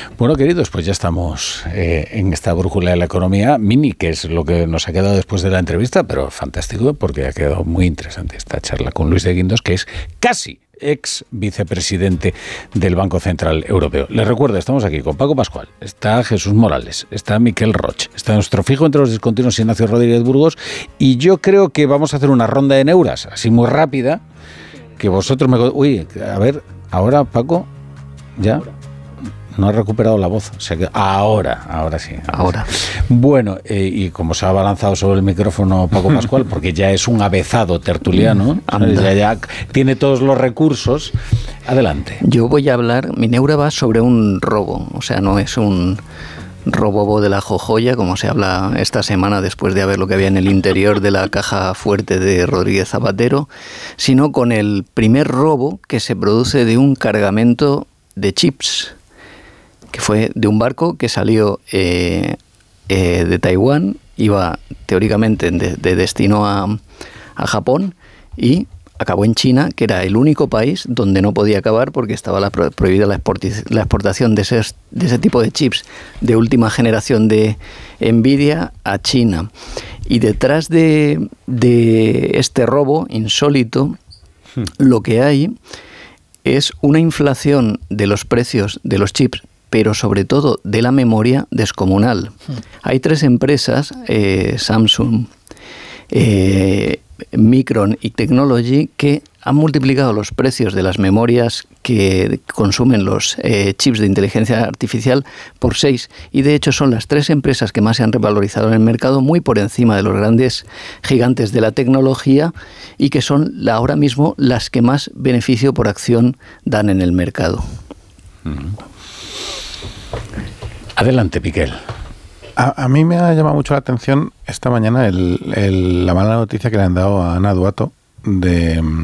Bueno, queridos, pues ya estamos en esta brújula de la economía mini, que es lo que nos ha quedado después de la entrevista, pero fantástico porque ha quedado muy interesante esta charla con Luis de Guindos, que es casi ex vicepresidente del Banco Central Europeo. Les recuerdo, estamos aquí con Paco Pascual, está Jesús Morales, está Miquel Roch, está nuestro fijo entre los discontinuos Ignacio Rodríguez Burgos, y yo creo que vamos a hacer una ronda de neuras, así muy rápida, que vosotros me... Uy, a ver, ahora Paco, ya... No ha recuperado la voz. O sea que ahora sí. Ahora. Bueno, y como se ha abalanzado sobre el micrófono Paco Pascual, porque ya es un avezado tertuliano, ya tiene todos los recursos, adelante. Yo voy a hablar, mi neura va sobre un robo, o sea, no es un robo de la jojoya, como se habla esta semana después de ver lo que había en el interior de la caja fuerte de Rodríguez Zapatero, sino con el primer robo que se produce de un cargamento de chips, que fue de un barco que salió de Taiwán, iba teóricamente de destino a Japón y acabó en China, que era el único país donde no podía acabar porque estaba prohibida la exportación de ese tipo de chips de última generación de Nvidia a China. Y detrás de este robo insólito, lo que hay es una inflación de los precios de los chips, pero sobre todo de la memoria descomunal. Hay 3 empresas, Samsung, Micron y Technology, que han multiplicado los precios de las memorias que consumen los chips de inteligencia artificial por 6, y de hecho son las 3 empresas que más se han revalorizado en el mercado, muy por encima de los grandes gigantes de la tecnología, y que son ahora mismo las que más beneficio por acción dan en el mercado. Adelante, Miquel. A mí me ha llamado mucho la atención esta mañana la mala noticia que le han dado a Ana Duato de